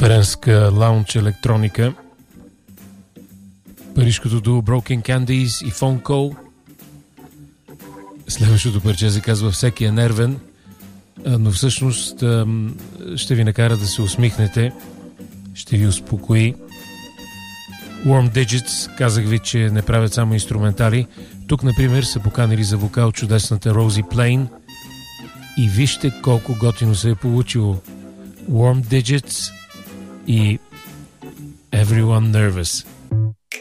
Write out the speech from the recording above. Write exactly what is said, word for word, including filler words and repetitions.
френска лаунч електроника. Парижкото дуо Broken Candies и Phone Call. Следващото парче се казва Всеки е нервен, но всъщност ще ви накара да се усмихнете, ще ви успокои. Warm Digits, казах ви, че не правят само инструментали. Тук, например, са поканили за вокал чудесната Рози Плейн и вижте колко готино се е получило. Warm Digits и Everyone Nervous.